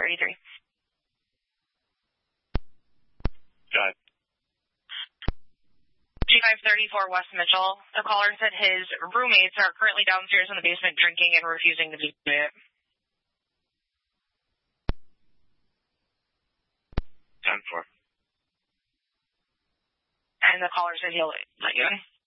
533. Go ahead. G534 West Mitchell. The caller said his roommates are currently downstairs in the basement drinking and refusing to be it. 10-4. And the caller said he'll let you in.